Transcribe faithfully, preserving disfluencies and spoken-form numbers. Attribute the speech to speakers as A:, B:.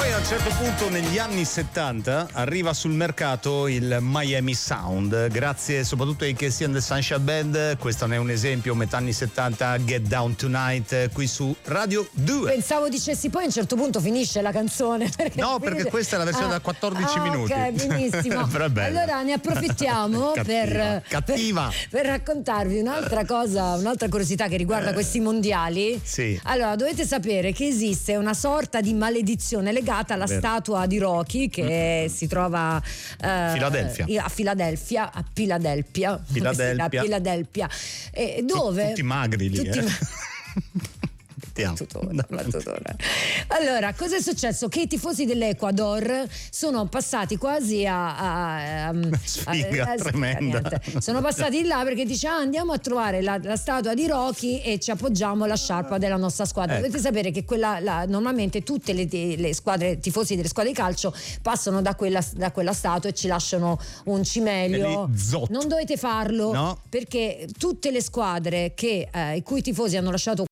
A: Poi a un certo punto negli anni settanta arriva sul mercato il Miami Sound, grazie soprattutto ai Casey and the Sunshine Band. Questo ne è un esempio, metà anni settanta, Get Down Tonight, qui su Radio due.
B: Pensavo dicessi poi a un certo punto finisce la canzone. Perché
A: no,
B: finisce...
A: perché questa è la versione
B: ah,
A: da quattordici
B: ah,
A: minuti.
B: Ok, benissimo. Allora ne approfittiamo
A: cattiva,
B: per,
A: cattiva.
B: Per, per raccontarvi un'altra cosa, un'altra curiosità che riguarda eh, questi mondiali.
A: Sì.
B: Allora, dovete sapere che esiste una sorta di maledizione legata alla Vero. statua di Rocky che mm. si trova eh,
A: Filadelfia.
B: a Filadelfia, a Filadelfia,
A: Filadelfia.
B: a Filadelfia, eh, dove
A: tutti magri lì.
B: Tutti
A: eh.
B: ma- Battutona, battutona. Allora, cosa è successo? Che i tifosi dell'Ecuador sono passati quasi a, a, a,
A: sfiga, a, a tremenda.
B: Niente. Sono passati là perché dice ah, andiamo a trovare la, la statua di Rocky e ci appoggiamo alla sciarpa della nostra squadra. Ecco. Dovete sapere che quella, la, normalmente tutte le, le squadre, tifosi delle squadre di calcio passano da quella, da quella statua e ci lasciano un cimelio. Non dovete farlo,
A: no.
B: perché tutte le squadre che, eh, i cui tifosi hanno lasciato